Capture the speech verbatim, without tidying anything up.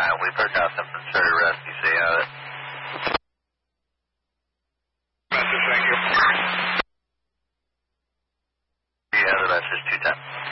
nine. We've heard nothing from Cherry Rescue, so you know that. Message, thank you. You have the message, two ten.